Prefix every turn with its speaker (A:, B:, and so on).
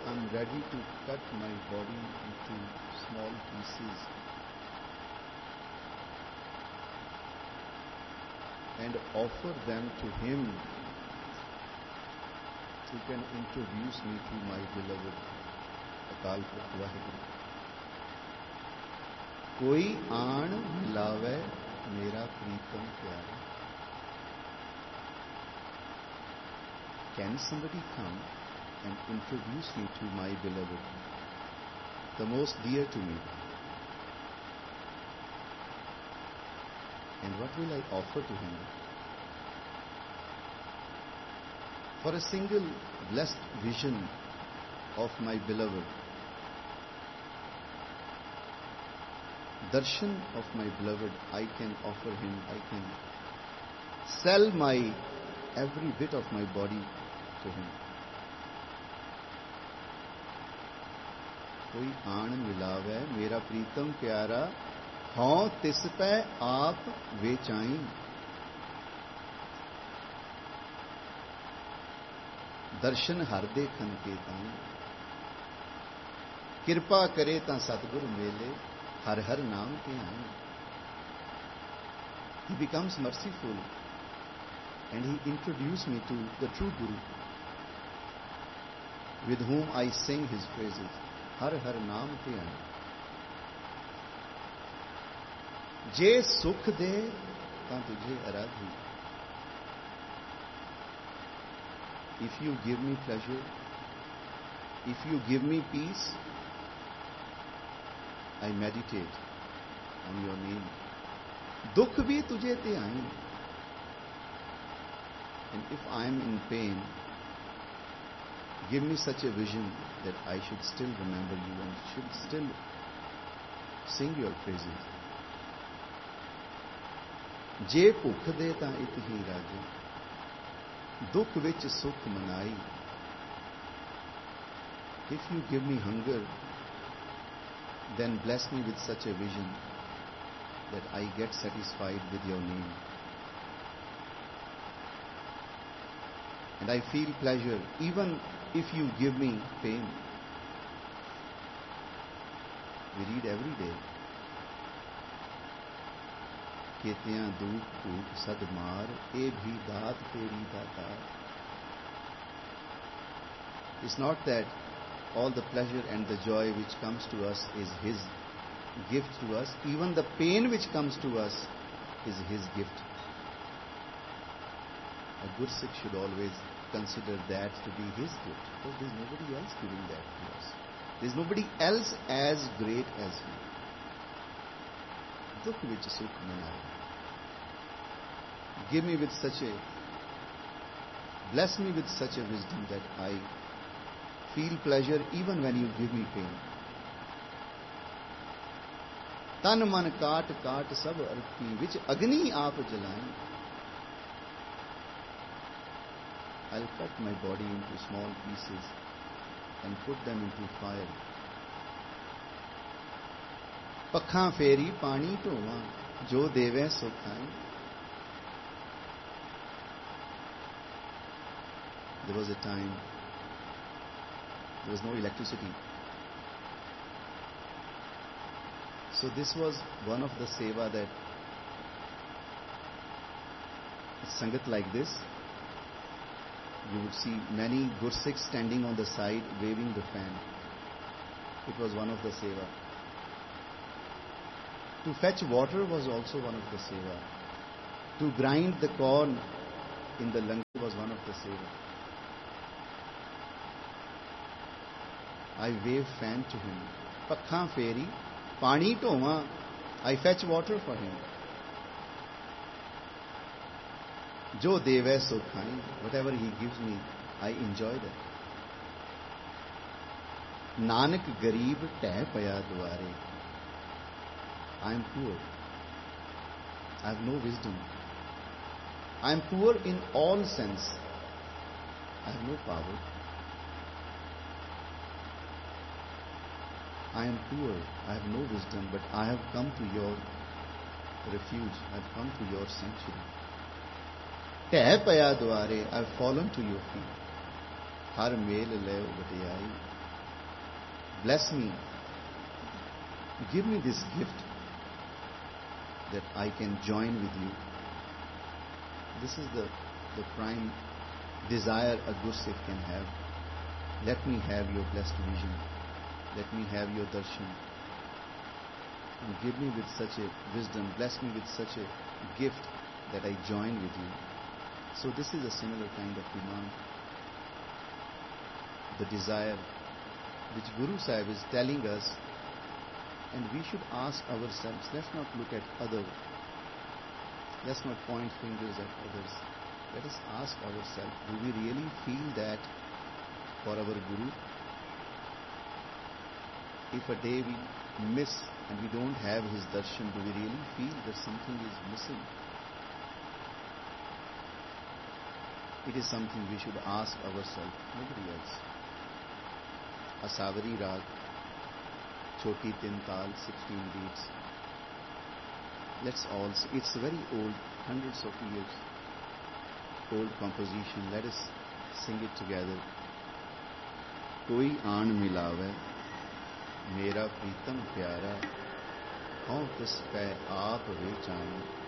A: I'm ready to cut my body into small pieces and offer them to him who can introduce me to my beloved. Akal Purkh Vaheguru. Koi aan milave mera preetam pyara. Can somebody come and introduce me to my beloved, the most dear to me? And what will I offer to him? For a single blessed vision of my beloved, darshan of my beloved, I can offer him, I can sell my every bit of my body to him. कोई आण मिलावे मेरा प्रीतम प्यारा, हों तिस पै आप वेचाई। दर्शन हर देखन के ताई, कृपा करे ता सतगुर मेले, हर हर नाम ते आई। He becomes merciful and he introduced me to the true Guru, with whom I sing his praises. हर हर नाम ते आई। जे सुख दे ता तुझे आराधी। If you give me pleasure, if you give me peace, I meditate on your name. दुख भी तुझे ते आई। And if I am in pain, give me such a vision that I should still remember you and should still sing your praises. जे भुख दे ता इत ही राजा, दुख विच सुख मनाई। If you give me hunger, then bless me with such a vision that I get satisfied with your name. And I feel pleasure even if you give me pain. We read every day, केतियां दुख भूख सद मार, ए भी दात तेरी दातार. It's not that all the pleasure and the joy which comes to us is his gift to us. Even the pain which comes to us is his gift. A Gursikh should always consider that to be his gift, because there is nobody else giving that to us. There is nobody else as great as he. Dukh vich sukh manaye. Give me with such a, bless me with such a wisdom that I feel pleasure even when you give me pain. Tan man kaat kaat sab arpi, which agni aap jalaye. I'll cut my body into small pieces and put them into fire. Pakha feri pani dhova, jo deve so khai. There was a time there was no electricity. So this was one of the seva that a sangat like this, you would see many Gursikhs standing on the side waving the fan. It was one of the seva. To fetch water was also one of the seva. To grind the corn in the langar was one of the seva. I wave fan to him. Pakha feri, pani dhova. I fetch water for him. Jo deve so khai. Whatever he gives me, I enjoy that. Nanak garib teh paya dware. I am poor. I have no wisdom. I am poor in all sense. I have no power. I am poor. I have no wisdom, but I have come to your refuge. I have come to your sanctuary. Teh paya dware. I have fallen to your feet. Har mel leo vadiyai. Bless me. Give me this gift that I can join with you. This is the prime desire a Gursikh can have. Let me have your blessed vision. Let me have your darshan. And give me with such a wisdom, bless me with such a gift that I join with you. So this is a similar kind of demand. The desire which Guru Sahib is telling us, and we should ask ourselves. Let's not look at others. Let's not point fingers at others. Let us ask ourselves, do we really feel that for our Guru? If a day we miss and we don't have his darshan, do we really feel that something is missing? It is something we should ask ourselves, nobody else. Asavari Rag, Choti Tin Tal, 16 beats. Let's all see. It's a very old, hundreds of years old composition. Let us sing it together. Koi aan milave, mera pritam pyara, hau tis pੈ aap vechana.